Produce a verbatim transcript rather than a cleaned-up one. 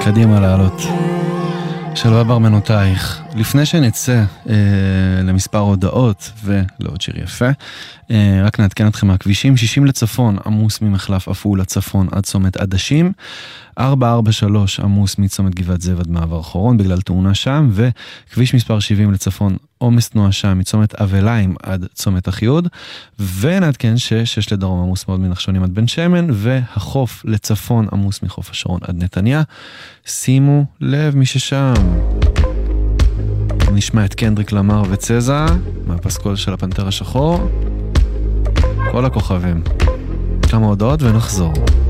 קדימה לעלות. שלווה ברמנותייך. לפני שנצא אה, למספר הודעות ולעוד שיר יפה, אה, רק נעדכן אתכם מהכבישים. שישים לצפון עמוס ממחלף עפולה צפון עד צומת עדשים, ארבע ארבע שלוש עמוס מצומת גבעת זאב עד מעבר חורון בגלל תאונה שם, וכביש מספר שבעים לצפון עומס תנועה שם מצומת אבליים עד צומת אחיוד, ונעדכן ששש לדרום עמוס מאוד מנחשונים עד בן שמן, והחוף לצפון עמוס מחוף השרון עד נתניה. שימו לב מי ששם. נשמע את קנדריק למר וצזה מהפסקול של הפנתר השחור. כל הכוכבים. כמה הודעות ונחזור.